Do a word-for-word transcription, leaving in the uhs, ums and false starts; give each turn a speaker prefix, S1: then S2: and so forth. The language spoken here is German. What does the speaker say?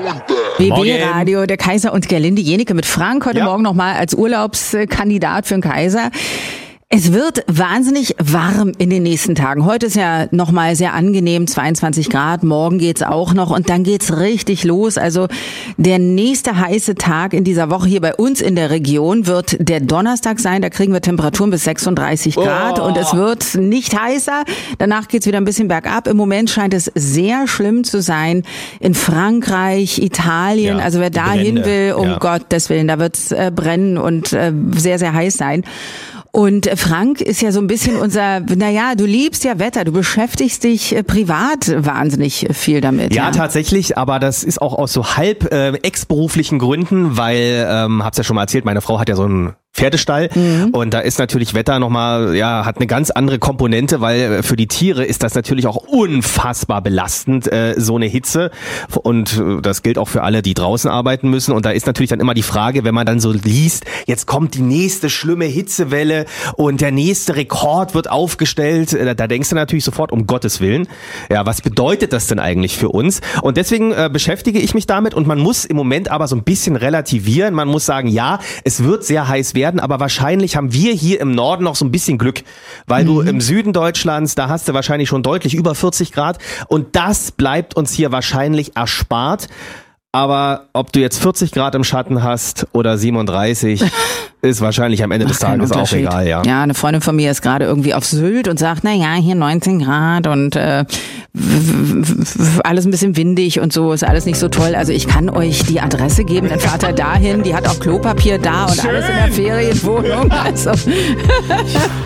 S1: B B-Radio, der Kaiser und Gerlinde Jenike mit Frank heute ja. Morgen nochmal als Urlaubskandidat für den Kaiser. Es wird wahnsinnig warm in den nächsten Tagen. Heute ist ja nochmal sehr angenehm, zweiundzwanzig Grad. Morgen geht's auch noch und dann geht's richtig los. Also der nächste heiße Tag in dieser Woche hier bei uns in der Region wird der Donnerstag sein. Da kriegen wir Temperaturen bis sechsunddreißig Grad oh. und es wird nicht heißer. Danach geht's wieder ein bisschen bergab. Im Moment scheint es sehr schlimm zu sein in Frankreich, Italien. Ja, also wer da hin will, um ja. Gottes Willen, da wird's äh, brennen und äh, sehr, sehr heiß sein. Und Frank ist ja so ein bisschen unser, naja, du liebst ja Wetter, du beschäftigst dich äh, privat wahnsinnig viel damit.
S2: Ja,
S1: ja,
S2: tatsächlich, aber das ist auch aus so halb äh, ex-beruflichen Gründen, weil, ähm, hab's ja schon mal erzählt, meine Frau hat ja so einen Pferdestall mhm. und da ist natürlich Wetter nochmal, ja, hat eine ganz andere Komponente, weil für die Tiere ist das natürlich auch unfassbar belastend, äh, so eine Hitze, und äh, das gilt auch für alle, die draußen arbeiten müssen, und da ist natürlich dann immer die Frage, wenn man dann so liest, jetzt kommt die nächste schlimme Hitzewelle und der nächste Rekord wird aufgestellt, äh, da denkst du natürlich sofort, um Gottes Willen, ja, was bedeutet das denn eigentlich für uns? Und deswegen äh, beschäftige ich mich damit, und man muss im Moment aber so ein bisschen relativieren, man muss sagen, ja, es wird sehr heiß werden, aber wahrscheinlich haben wir hier im Norden noch so ein bisschen Glück, weil mhm. du im Süden Deutschlands, da hast du wahrscheinlich schon deutlich über vierzig Grad, und das bleibt uns hier wahrscheinlich erspart. Aber ob du jetzt vierzig Grad im Schatten hast oder siebenunddreißig, ist wahrscheinlich am Ende des
S1: Ach,
S2: Tages auch egal. Ja.
S1: ja, eine Freundin von mir ist gerade irgendwie auf Sylt und sagt, na ja, hier neunzehn Grad und äh, alles ein bisschen windig und so, ist alles nicht so toll. Also ich kann euch die Adresse geben, dann fahrt ihr dahin, die hat auch Klopapier da und Schön. Alles in der Ferienwohnung. Also